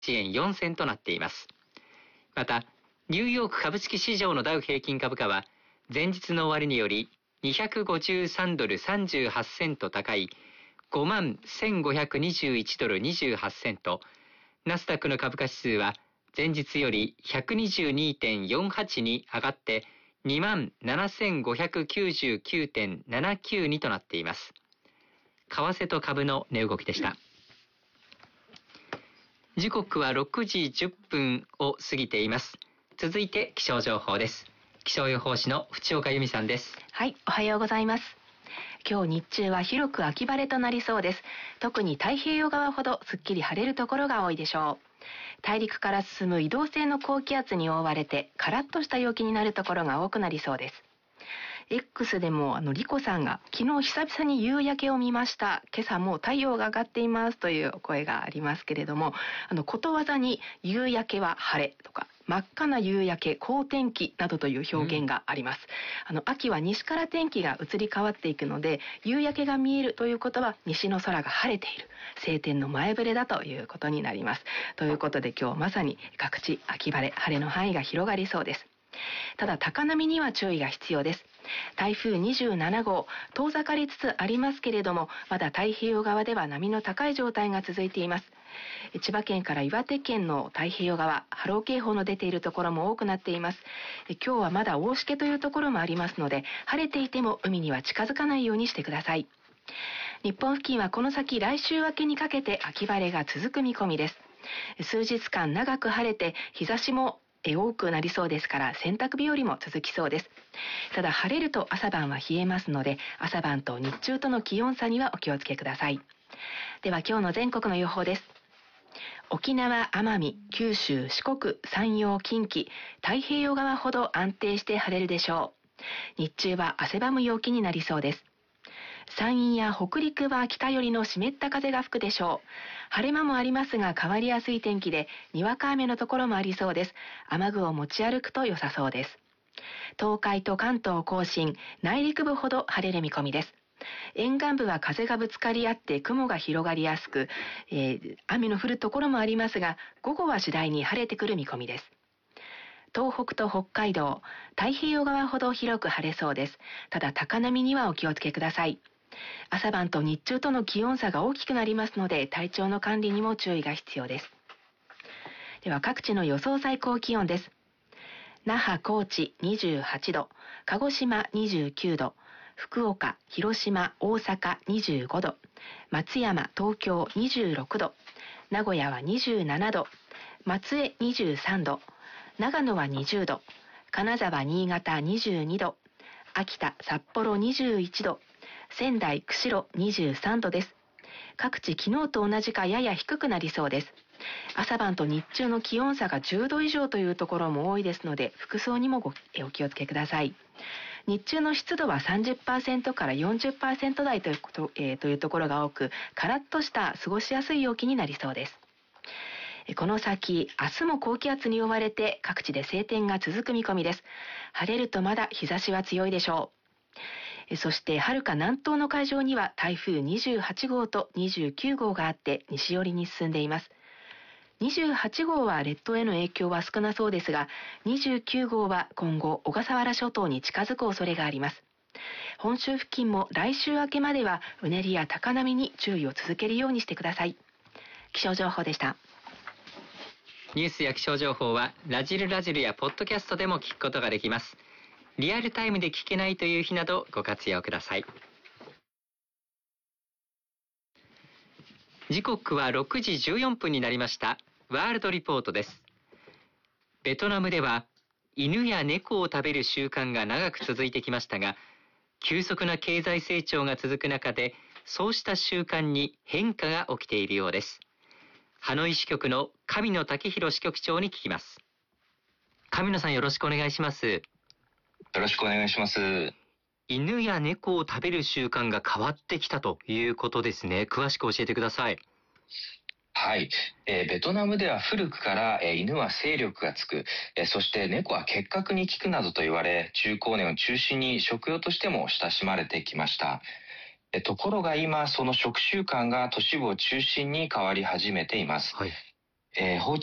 円4銭となっています。また、ニューヨーク株式市場のダウ平均株価は、前日の終値より253ドル38セント高い51,521ドル28セント、ナスダックの株価指数は前日より 122.48 に上がって27,599.792 となっています。為替と株の値動きでした。時刻は6時10分を過ぎています。続いて気象情報です。気象予報士の淵岡由美さんです。 はい、おはようございます。今日日中は広く秋晴れとなりそうです。特に太平洋側ほどすっきり晴れるところが多いでしょう。大陸から進む移動性の高気圧に覆われてカラッとした陽気になるところが多くなりそうです。X でもリコさんが昨日久々に夕焼けを見ました。今朝も太陽が上がっていますという声がありますけれども、ことわざに夕焼けは晴れとか真っ赤な夕焼け好天気などという表現があります。秋は西から天気が移り変わっていくので、夕焼けが見えるということは西の空が晴れている、晴天の前触れだということになります。ということで今日まさに各地秋晴れ、晴れの範囲が広がりそうです。ただ高波には注意が必要です。台風27号、遠ざかりつつありますけれども、まだ太平洋側では波の高い状態が続いています。千葉県から岩手県の太平洋側、波浪警報の出ているところも多くなっています。今日はまだ大しけというところもありますので、晴れていても海には近づかないようにしてください。日本付近はこの先来週明けにかけて秋晴れが続く見込みです。数日間長く晴れて日差しも多くなりそうですから、洗濯日和も続きそうです。ただ晴れると朝晩は冷えますので、朝晩と日中との気温差にはお気をつけください。では今日の全国の予報です。沖縄、奄美、九州、四国、山陽、近畿、太平洋側ほど安定して晴れるでしょう。日中は汗ばむ陽気になりそうです。山陰や北陸は北寄りの湿った風が吹くでしょう。晴れ間もありますが変わりやすい天気で、にわか雨のところもありそうです。雨具を持ち歩くと良さそうです。東海と関東甲信、内陸部ほど晴れる見込みです。沿岸部は風がぶつかり合って雲が広がりやすく、雨の降るところもありますが、午後は次第に晴れてくる見込みです。東北と北海道、太平洋側ほど広く晴れそうです。ただ高波にはお気をつけください。朝晩と日中との気温差が大きくなりますので、体調の管理にも注意が必要です。では各地の予想最高気温です。那覇、高知28度、鹿児島29度、福岡、広島、大阪25度、松山、東京26度、名古屋は27度、松江23度、長野は20度、金沢、新潟22度、秋田、札幌21度、仙台、釧路23度です。各地昨日と同じかやや低くなりそうです。朝晩と日中の気温差が10度以上というところも多いですので、服装にもお気をつけください。日中の湿度は 30% から 40% 台というところが多く、カラッとした過ごしやすい陽気になりそうです。この先、明日も高気圧に覆われて各地で晴天が続く見込みです。晴れるとまだ日差しは強いでしょう。そして遥か南東の海上には台風28号と29号があって西寄りに進んでいます。28号は列島への影響は少なそうですが、29号は今後小笠原諸島に近づく恐れがあります。本州付近も来週明けまではうねりや高波に注意を続けるようにしてください。気象情報でした。 ニュースや気象情報はラジルやポッドキャストでも聞くことができます。リアルタイムで聞けないという日などご活用ください。時刻は6時14分になりました。ワールドリポートです。ベトナムでは犬や猫を食べる習慣が長く続いてきましたが、急速な経済成長が続く中でそうした習慣に変化が起きているようです。ハノイ支局の神野武弘支局長に聞きます。神野さん、よろしくお願いします。 よろしくお願いします。 犬や猫を食べる習慣が変わってきたということですね。詳しく教えてください。 はい、ベトナムでは古くから、犬は精力がつく、そして猫は結核に効くなどと言われ、中高年を中心に食用としても親しまれてきました。ところが今その食習慣が都市部を中心に変わり始めています。 はい、 放置